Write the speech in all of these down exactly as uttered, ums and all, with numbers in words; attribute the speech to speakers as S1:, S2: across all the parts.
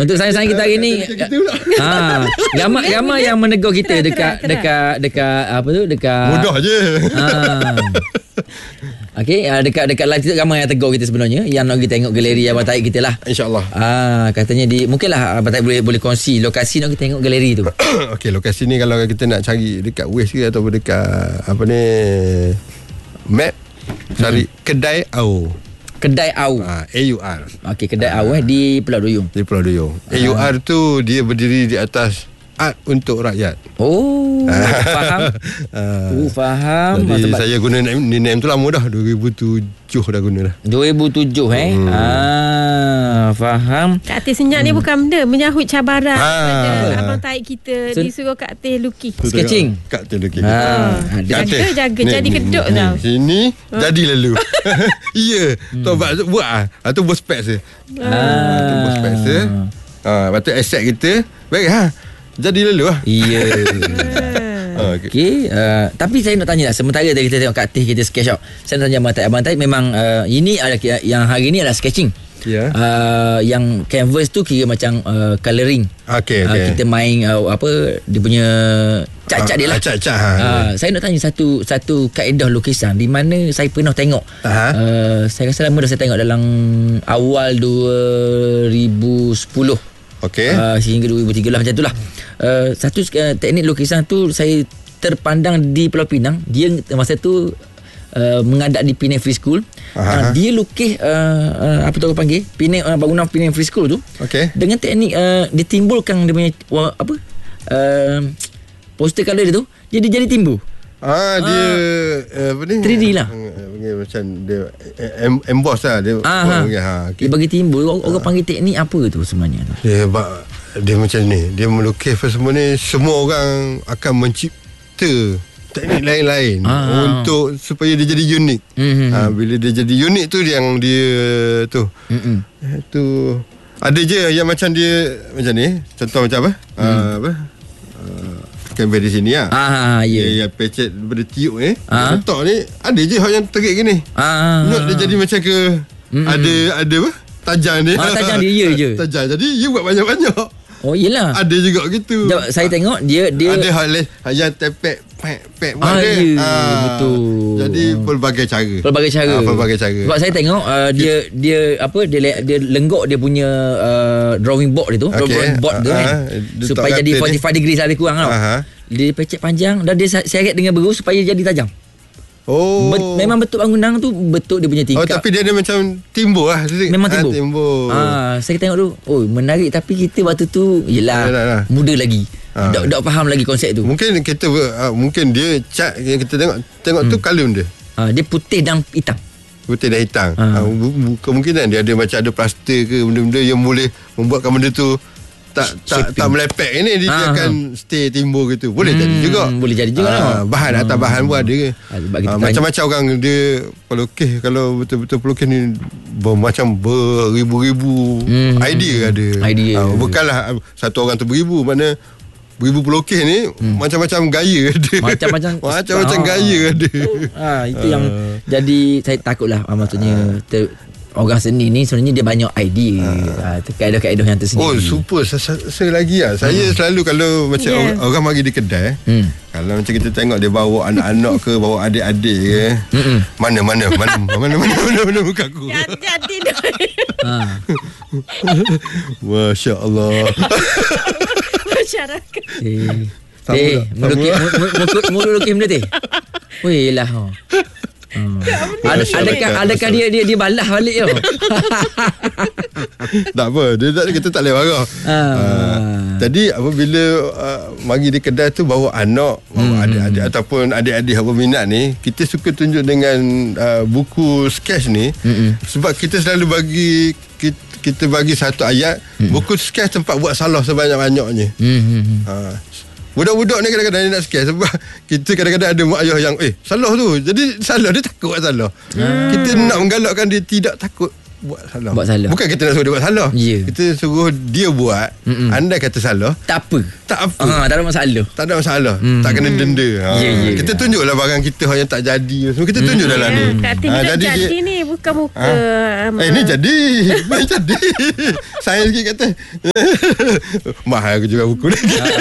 S1: Untuk saya-saya kita hari ni ha, ramai ramai yang menegur kita dekat dekat dekat apa tu dekat
S2: mudah je.
S1: Ha. Okey, uh, dekat dekat live tu ramai yang tegur kita sebenarnya, yang nak pergi tengok galeri Abang Taib kita lah.
S2: InsyaAllah.
S1: Ah, katanya di mungkinlah Abang Taib boleh boleh kongsi lokasi nak kita tengok galeri tu.
S2: Okey, lokasi ni kalau kita nak cari dekat Waze ke ataupun dekat apa ni map, cari hmm. Kedai Au.
S1: Kedai Au.
S2: Ha, A U R.
S1: Okey, Kedai Au eh di Pulau Duyung.
S2: Di Pulau Duyung. A U R tu dia berdiri di atas art untuk rakyat.
S1: Oh, faham. Uh, faham.
S2: Jadi
S1: sebab
S2: saya guna name, name tu lama dah. dua ribu tujuh dah guna dah.
S1: dua ribu tujuh eh. Hmm. Ah, faham.
S3: Kak Atis senyap hmm. ni bukan benda menyahut cabaran
S2: ha.
S3: pada Abang Taib kita. So, disuruh Kak Atis lukis.
S1: Sketching.
S2: Kak Atis lukis.
S1: Ha.
S3: Jaga jaga ni, jadi kedok
S2: ni,
S3: tau.
S2: Sini ha. Jadi lalu. Ya. Hmm. Tu buat buat ah. Tu bos spek je. Ah, tu bos spek je. Ah, lepas tu asset kita. Baik ha. Jadi lalu lah.
S1: Ya.
S2: Okey.
S1: Okay, uh, tapi saya nak tanya lah, sementara tadi kita tengok Kak Tih kita sketch out, saya nak tanya Abang Taib. Abang Taib memang uh, ini adalah yang hari ni adalah sketching.
S2: Ya. Yeah.
S1: Uh, yang canvas tu kira macam uh, colouring.
S2: Okey, okey.
S1: Uh, kita main uh, apa dia punya cat-cat uh, dia lah.
S2: Cat-cat. Ha.
S1: Uh, saya nak tanya satu satu kaedah lukisan di mana saya pernah tengok. Uh, saya rasa lama dah saya tengok dalam awal dua ribu sepuluh.
S2: Okey.
S1: Uh, sehingga dua ribu tiga lah macam itulah. Uh, satu uh, teknik lukisan tu saya terpandang di Pulau Pinang. Dia masa tu uh, mengadap di Penang Free School. Uh, dia lukis uh, uh, apa tu orang panggil? Penang uh, bangunan Penang Free School tu.
S2: Okey.
S1: Dengan teknik uh, dia timbulkan dia punya uh, apa? Uh, poster colour dia tu. Dia, dia jadi timbul.
S2: Ah dia uh, apa ni?
S1: tiga D lah.
S2: Uh, macam dia em, emboss lah dia.
S1: Ah,
S2: panggil, ha, okay.
S1: Dia bagi timbul. Orang, orang panggil teknik apa tu sebenarnya tu?
S2: Dia dia macam ni. Dia melukis semua ni, semua orang akan mencipta teknik lain-lain ah, untuk supaya dia jadi unik. Mm-hmm. Ha, bila dia jadi unik tu yang dia tu. Mm-hmm. Tu ada je yang macam dia macam ni. Contoh macam apa? Mm. Uh, apa? Uh, Kamera di sini lah.
S1: Ah, ya.
S2: Yeah. Yang pecet daripada tiup ni.
S1: Ah.
S2: Letak ni ada je yang terik gini.
S1: Ah.
S2: Not dia jadi macam ke mm-hmm. ada ada apa? Tajam dia.
S1: Ah, tajam dia ya je.
S2: Tajam. Jadi you buat banyak-banyak.
S1: Oh yelah.
S2: Ada juga gitu.
S1: Jom, saya tengok dia dia
S2: ada hal yang tepek pek pek
S1: ah,
S2: mana.
S1: Ya,
S2: ah,
S1: betul.
S2: Jadi pelbagai cara.
S1: Pelbagai cara.
S2: Ah, pelbagai cara.
S1: Sebab saya tengok uh, dia dia apa dia dia lenggok dia punya uh, drawing board dia tu, okay. drawing board tu
S2: ah,
S1: kan.
S2: ah,
S1: Supaya jadi empat puluh lima degrees lah, lebih kurang tau.
S2: Ah,
S1: dia pecet panjang dan dia seret dengan berus supaya jadi tajam.
S2: Oh.
S1: Bet, memang betul bangunan tu betul dia punya tingkap.
S2: Oh, tapi dia ada macam timbul lah.
S1: Memang timbul.
S2: Ah, timbul.
S1: Ah, saya tengok tu, oh menarik, tapi kita waktu tu yelah, yelah muda lagi. Ah. Tak, tak faham lagi konsep tu.
S2: Mungkin kita uh, mungkin dia cat yang kita tengok tengok hmm. tu colour dia.
S1: Ah, dia putih dan hitam.
S2: Putih dan hitam.
S1: Ah.
S2: Uh, kemungkinan dia ada macam ada plaster ke benda-benda yang boleh membuatkan benda tu tak tak tak melepek ini dia, dia akan stay timbul gitu. Boleh hmm, jadi juga.
S1: Boleh jadi juga.
S2: Ah, bahan atas bahan pun ada ke. Ah, macam-macam orang dia pelukis, kalau betul-betul pelukis ni ber, macam beribu-ribu hmm, idea ada.
S1: Idea.
S2: Ah, bukanlah satu orang tu beribu, mana beribu pelukis ni hmm. macam-macam gaya ada.
S1: Macam-macam
S2: macam-macam ah, gaya ada.
S1: Ah, itu ah. yang jadi saya takutlah ah, maksudnya ah. ter, orang seni ni sebenarnya dia banyak idea. Ha. Ha, kaedah-kaedah yang tersendiri.
S2: Oh, super. Saya lagi lah. Saya hmm. selalu kalau macam yeah. orang, orang mari di kedai, hmm. kalau macam kita tengok dia bawa anak-anak ke, bawa adik-adik ke, hmm. mana, mana, mana, mana, mana, mana, mana muka aku.
S3: Hati-hati dah.
S1: Ha.
S2: Masya Allah.
S3: Masyarakat.
S1: Eh, eh mulut lukis benda teh. Weh lah. Hmm. Ad, adakah adakah dia dia dia balas balik tau. Tak
S2: apa, dia tak, kita tak boleh marah. Ah. Uh, jadi apabila uh, mari di kedai tu bawa anak, bawa hmm. adik-adik ataupun adik-adik apa minat ni, kita suka tunjuk dengan uh, buku sketch ni hmm. sebab kita selalu bagi kita, kita bagi satu ayat hmm. buku sketch tempat buat salah sebanyak-banyaknya. Hmm. Uh, budak-budak ni kadang-kadang dia nak sketch sebab kita kadang-kadang ada mak ayah yang eh salah tu, jadi salah dia takut buat salah. Hmm. Kita nak menggalakkan dia tidak takut buat salah.
S1: Buat salah.
S2: Bukan kita nak suruh dia buat salah.
S1: Yeah.
S2: Kita suruh dia buat. Mm-mm. Andai kata salah,
S1: tak apa.
S2: Tak apa.
S1: Ha, tak ada masalah.
S2: Tak ada masalah.
S1: Mm.
S2: Tak kena denda. Ha.
S1: Yeah, yeah.
S2: Kita tunjuklah barang kita yang tak jadi. Semua kita tunjuk mm. dalam
S3: yeah.
S2: ni.
S3: Ha, jadi, jadi ni bukan bukan muka.
S2: Ha?
S3: Um,
S2: Eh ni jadi. Ni jadi. Saya sikit kata. Mahal aku jual buku ni.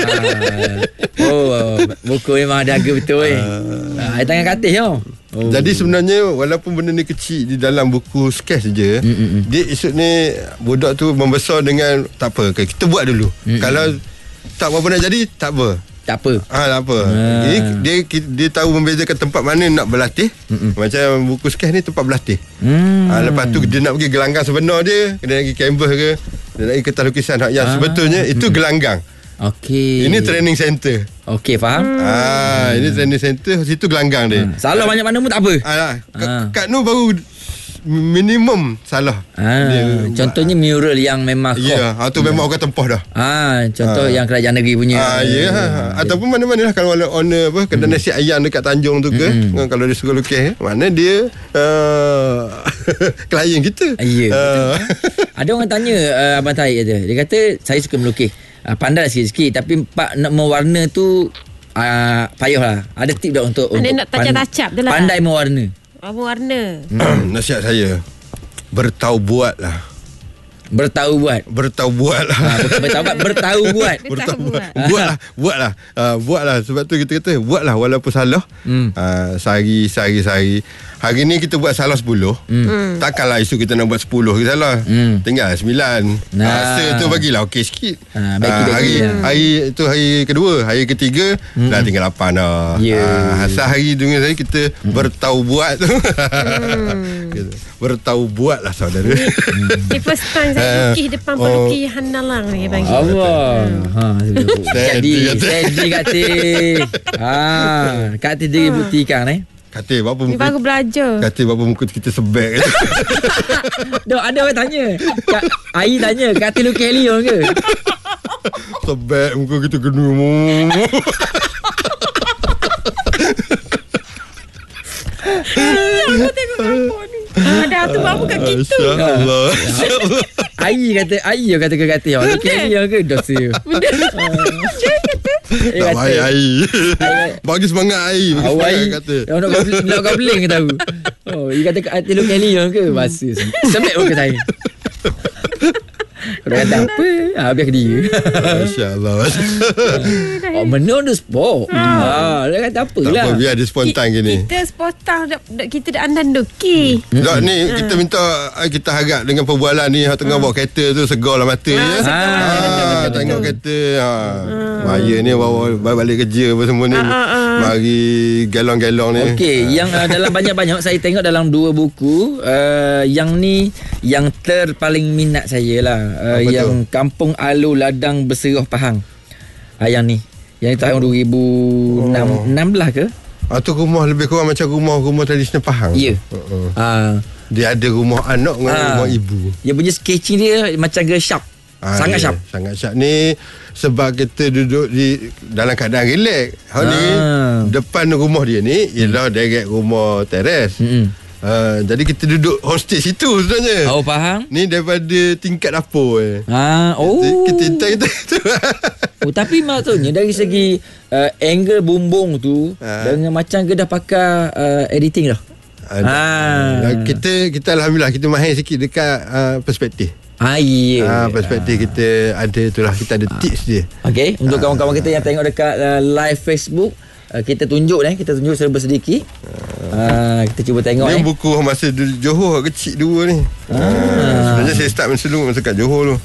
S1: Oh, buku memang ada harga betul eh. Ah, uh, tangan katil tau.
S2: Oh. Jadi sebenarnya walaupun benda ni kecil di dalam buku sketch je, Mm-mm. dia esok ni budak tu membesar dengan tak apa, okay, kita buat dulu. Mm-mm. Kalau tak apa nak jadi, tak apa.
S1: Tak apa.
S2: Ah, tak apa.
S1: Ah.
S2: Dia, dia dia tahu membezakan tempat mana nak berlatih. Mm-mm. Macam buku sketch ni tempat berlatih. Mm. Ah, lepas tu dia nak pergi gelanggang sebenar dia, kena pergi canvas ke, dia nak pergi kertas lukisan yang ah. sebetulnya itu gelanggang.
S1: Okey.
S2: Ini training center.
S1: Okey, faham?
S2: Hmm. Ah, ini training center, situ gelanggang dia.
S1: Ha. Salah banyak mana pun tak apa.
S2: Ah, kat, ha. kat nu baru minimum salah.
S1: Ah,
S2: dia,
S1: contohnya mural yang memang
S2: ya, yeah, ah, tu yeah. memang orang tempah dah.
S1: Ah, contoh ah. yang kerajaan negeri punya.
S2: Ah, ya. Yeah. Ah, ataupun mana-mana lah kalau owner apa kedai mm. nasi ayam dekat Tanjung tu ke, mm. kalau dia suka lukis, mana dia uh, klien kita.
S1: Ya.
S2: Uh.
S1: Ada orang tanya uh, Abang Taib kata, dia kata saya suka melukis. Uh, pandai sikit-sikit tapi pak nak mewarna tu uh, payah lah. Ada tip tak untuk,
S3: Anda
S1: untuk
S3: nak tacap-tacap je lah.
S1: Pandai mewarna.
S3: Mewarna.
S2: Nasihat saya, bertahu buat lah.
S1: Bertahu buat.
S2: Bertahu buat lah.
S1: Ha, bukan bertahu buat, bertahu buat.
S3: Bertahu buat.
S2: Buatlah, buatlah. Uh, buatlah. Sebab tu kita kata buatlah walaupun salah. Hmm. Uh, sehari, sehari, sehari. Hari ni kita buat salah sepuluh. Hmm. Takkanlah esok kita nak buat sepuluh kita salah. Hmm. Tinggal sembilan. Nah. Rasa tu bagilah okey sikit. Ha, baik, uh, hari ya. hari itu hari kedua, hari ketiga hmm. dah tinggal lapan dah. Yeah. Uh, sehari dunia saya kita hmm. bertahu buat tu. Hmm. Bertahu buat lah saudara.
S3: Ini first time saya lukis depan
S2: oh.
S3: peluki Hanalang ni panggil.
S1: Allah. Ha, jadi jadi kata. Ha, kata dia buktikan eh.
S2: Kata berapa muka.
S3: Ni baru belajar.
S2: Kata berapa muka kita sebek.
S1: Dok, ada orang tanya. Kak Ai tanya, kata lukis Helion ke?
S2: Sebek muka kita kena.
S3: Aku tengok gambar ni. Ada tu baru kat kita.
S2: Insya-Allah.
S1: Ai kata, ai yo kata ke kata yo. Lukis Helion ke dosa.
S3: Dia kata
S2: tak baik air. Bagi semangat air.
S1: Awai kata. Yang nak kau nak kau beling ke tahu. Oh, dia kata kat hati lu kali ke bahasa. Semek pun ke saya. Kau kata apa? Ha, biar ke dia.
S2: Masya-Allah.
S1: Oh, menu on the spot. Ha, dia kata apalah.
S2: Tak apa, biar dia spontan gini.
S3: Kita spontan kita dah andan doki.
S2: Tak ni kita minta kita harap dengan perbualan ni tengah bawa kereta tu segarlah mata ya. Ha, tengok kereta. Ha. Maya ni bawa balik kerja apa semua ni. Mari galong-galong ni.
S1: Okey, yang uh, dalam banyak-banyak saya tengok dalam dua buku, uh, yang ni yang terpaling minat saya lah, uh, yang tu? Kampung Alu Ladang Berserah Pahang. Uh, yang ni, yang ni tahun dua ribu enam belas ke?
S2: Ah, tu rumah lebih kurang macam rumah-rumah tradisional Pahang.
S1: Ya. Uh-uh. Uh,
S2: dia ada rumah anak dengan uh, rumah ibu.
S1: Dia punya sketching dia macam ke sharp. Ah, sangat sharp.
S2: Sangat sharp ni sebab kita duduk di dalam keadaan relax. Hal ni ah. depan rumah dia ni ialah hmm. direct rumah teres. Hmm. Uh, jadi kita duduk hostage situ sebenarnya.
S1: Oh, faham.
S2: Ni daripada tingkat dapur eh.
S1: Ah, oh.
S2: Kita kita kita.
S1: Oh, tapi maksudnya dari segi uh, angle bumbung tu ah. dengan macam ke dah pakai uh, editing dah.
S2: Ah. Kita kita alhamdulillah kita mahir sikit dekat uh, perspektif.
S1: Ah, yeah.
S2: ah, perspektif kita ada itulah, kita ada tips dia.
S1: Okey, untuk ah. kawan-kawan kita yang tengok dekat uh, live Facebook, uh, kita tunjuk eh, kita tunjuk serba sedikit. Ah. Uh, kita cuba tengok
S2: ni
S1: eh.
S2: buku masa Johor kecil dua ni. Ah. Ah. Sebenarnya saya start masa dulu masa kat Johor tu.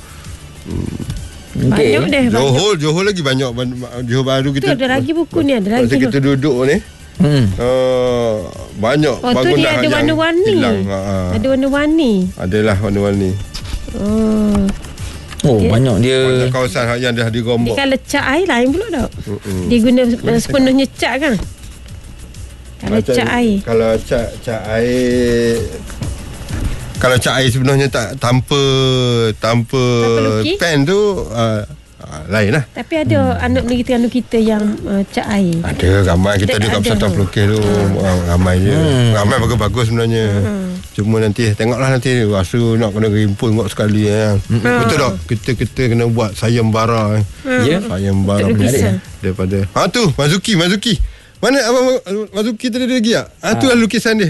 S3: Hmm. Okay. Banyak deh.
S2: Johor, banyak. Johor lagi banyak. Johor baru kita.
S3: Tu ada lagi buku ni, ada lagi.
S2: Masa kita duduk ni. Hmm. Uh, banyak
S3: oh, bangunan dia ada warna-warni. Ada warna-warni.
S2: Adalah warna-warni.
S3: Oh,
S1: oh dia, banyak dia
S2: banyak kawasan yang dah digombak.
S3: Dia kalau cat air lain pula tak? Mm-mm. Dia guna sepenuhnya cat kan? Kalau macam cat air. Kalau
S2: cat cat air kalau cat air sebenarnya tak tanpa tanpa, tanpa pen tu uh, uh, lain lah.
S3: Tapi ada hmm. anak negeri kita yang uh, cat air.
S2: Ada ramai kita ada kat Persatuan Pelukis tu. Hmm. Ramai je. Hmm. Ramai bagus-bagus sebenarnya. Hmm. Cuma nanti tengoklah nanti rasa nak kena rimpun buat sekali ya. Hmm. Betul tak? Kita kita kena buat sayembara.
S3: Hmm.
S2: Ya. Sayembara menarik daripada. Ha tu Mazuki Mazuki. Mana abang Mazuki tadi lagi tak? Ha tu lah lukisan dia.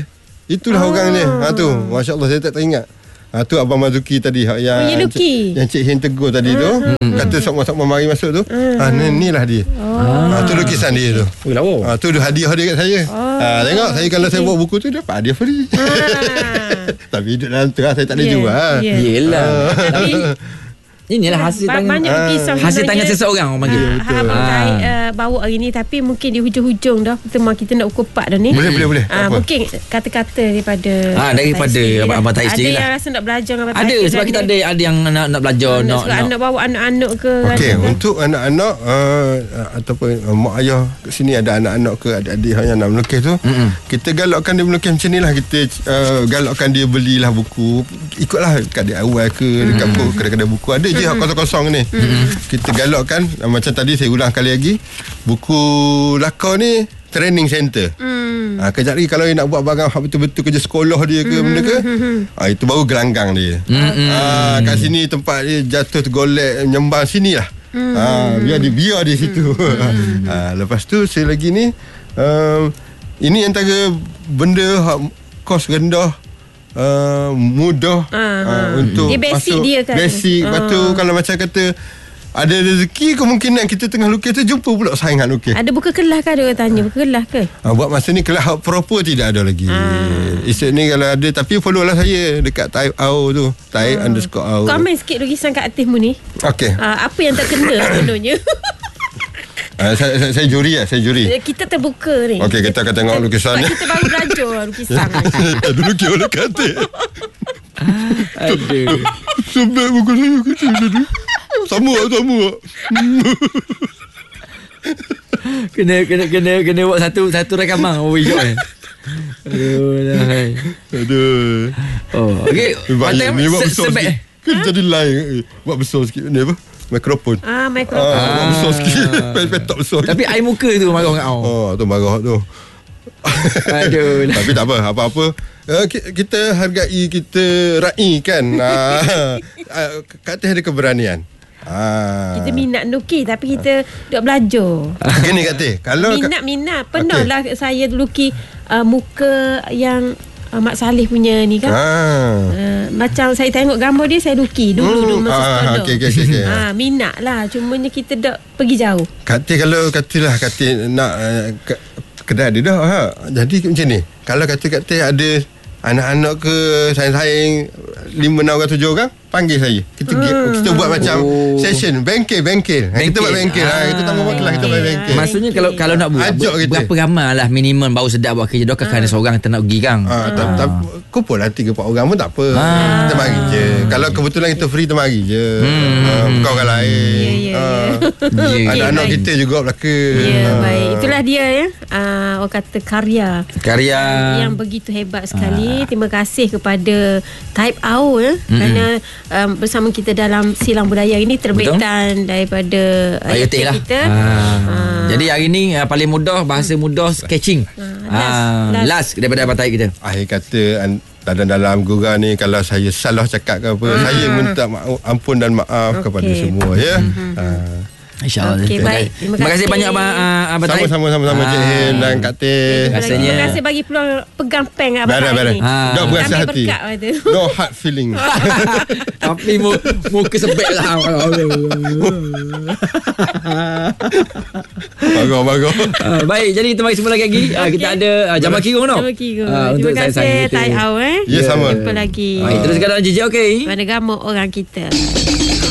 S2: Itulah oh. orang ni. Ha tu. Masya-Allah saya tak teringat. Ha tu Abang Mazuki tadi yang
S3: oh, yang,
S2: Cik, yang Cik Hin tegur tadi uh, tu uh, kata sok-sok mari masuk tu. Uh, ha ni inilah dia. Oh. Ha tu lukisan dia tu.
S1: Oh lawa. Ha
S2: tu hadiah dia kat saya. Oh. Ha tengok saya kalau saya bawa buku tu dapat hadiah free. Ah. Tapi duduk dalam tu saya tak ada yeah, jual.
S1: Yeah. Yelah. Tapi inilah hasil tangan
S3: banyak lukisan
S1: hasil tangan seseorang orang panggil.
S3: Ha, ha, ha. Uh, bawa hari ni tapi mungkin di hujung-hujung dah tema kita nak ukur part dah ni.
S2: Boleh boleh boleh.
S3: Uh, mungkin kata-kata daripada
S1: ha, daripada Abang Tai sendiri lah.
S3: Ada yang rasa nak belajar dengan Abang Tai.
S1: Ada sebab kita ada ada yang nak nak belajar
S3: ha,
S1: nak,
S3: nak nak bawa anak-anak ke.
S2: Okey, untuk anak-anak uh, ataupun uh, mak ayah kat sini ada anak-anak ke adik-adik yang nak melukis tu, mm-hmm. kita galakkan dia melukis macam nilah. Kita uh, galakkan dia belilah buku. Ikutlah kat D I Y ke dekat mm-hmm. kedai-kedai buku ada je mm-hmm. kosong-kosong ni. Mm-hmm. Kita galakkan uh, macam tadi saya ulang kali lagi, buku lakar ni training center. Mm. Ha, kejap lagi kalau dia nak buat barang betul-betul kerja sekolah dia ke mm-hmm. benda ke, ha, itu baru gelanggang dia. Mm-hmm. Ha, kat sini tempat dia jatuh tergolek nyembang sini lah. Mm. Ha, biar dia biar di situ. Mm. Ha, lepas tu saya lagi ni um, ini antara benda kos rendah, uh, mudah uh, uh, untuk
S3: dia basic
S2: masuk
S3: dia kan.
S2: Basic. Lepas tu uh. kalau macam kata ada rezeki, kemungkinan kita tengah lukis tu jumpa pula saingan lukis.
S3: Ada buka kelas ke, ada orang tanya buka kelas ke?
S2: Ha, buat masa ni kelas proper tidak ada lagi. Ah. Esok ni kalau ada, tapi follow lah saya dekat Taib Au tu, Taib ah. underscore Au.
S3: Komen sikit lukisan kat atasmu ni.
S2: Okey.
S3: Ah, apa yang tak kena sebenarnya?
S2: Uh, saya, saya, saya juri lah, saya juri.
S3: Kita terbuka ni.
S2: Okey, kita akan tengok lukisan ni.
S3: Kita baru belajar lukisan.
S2: Ada lukis orang kata.
S1: Aduh.
S2: Sebab buku saya kecil tadi. Sama tak, sama tak?
S1: kena kena kena kena buat satu satu rekaman oh hijau eh. Aduh dah.
S2: Aduh.
S1: Oh, okey.
S2: Baik, ni buat besar sikit. Kan jadi lain. Buat besar sikit ni apa? Mikrofon.
S3: Ah, mikrofon.
S2: Ah, buat besar sikit. Petak besar.
S1: Tapi air muka tu marah dengan kau.
S2: Oh, tu marah tu.
S1: Aduh.
S2: Tapi tak apa, apa-apa. Uh, kita hargai, kita raih kan. Uh, uh, kat atas ada keberanian. Ah.
S3: Kita minat lukis tapi kita duk belajar.
S2: Gini Kak Teh, kalau
S3: minat-minat pernahlah okay. saya lukis uh, muka yang uh, Mak Saleh punya ni kan. Ah. Uh, macam saya tengok gambar dia saya lukis dulu hmm. dulu masa
S2: ah,
S3: sekolah.
S2: Okey okey okey.
S3: Ah, minat lah, cumanya kita dak pergi jauh.
S2: Kak Teh kalau katalah Kak Teh nak uh, ke- kedai dia dah ha. Jadi macam ni. Kalau kata Kak Teh ada anak-anak ke saing-saing lima enam orang tujuh orang, panggil saya. Kita hmm. kita buat macam oh. session bengkel bengkel. bengkel. Kita buat bengkel. Ah. Ha, kita tambah buat kelas, kita buat bengkel.
S1: Maksudnya kalau kalau nak buat ber, berapa ramai lah minimum baru sedap buat kerja. Dokar kan seorang kita nak pergi kan.
S2: Ha, ah. tak kumpul lah tiga empat orang pun tak apa. Ah. Kita mari je. Kalau kebetulan kita free, kita mari je. Hmm. Ha, bukan orang lain.
S3: Ya, ya, ya.
S2: Ha. Yeah. Anak-anak okay, kita juga belaka.
S3: Ya, ha. Baik. Itulah dia ya. Uh, orang kata karya.
S1: Karya
S3: yang begitu hebat sekali. Ah. Terima kasih kepada Taib Au ya. Mm-hmm. Kerana um, bersama kita dalam Silang Budaya ini terbitan betul? Daripada I O T lah kita. Ah. Ah.
S1: Jadi hari ni uh, paling mudah, bahasa mudah sketching. Ah. Last, ah. last. last daripada Abang Taib kita.
S2: Akhir kata dalam-dalam gurau ni kalau saya salah cakap ke apa, ah. saya minta maaf, ampun dan maaf okay. kepada semua ya. Mm-hmm. Ah.
S1: InsyaAllah.
S3: Okay, baik. Terima,
S1: Terima kasih banyak Abang uh, Abang Taib.
S2: Sama-sama sama Cik Hin dan Kak Teh.
S3: Terima kasih bagi peluang pegang peng Abang Taib ni.
S2: Dah berasa hati. No hard feeling.
S1: Tapi muka sebek lah.
S2: Bagus-bagus.
S1: uh, Baik, jadi kita mari semua lagi. uh, okay. Kita ada uh, Jamal Kirung no?
S3: Jamal Kirung.
S1: uh,
S3: Terima kasih Taib Au eh.
S2: Ya, sama.
S3: Jumpa lagi.
S1: Baik, teruskan dalam J J okey.
S3: Pada gamuk orang kita.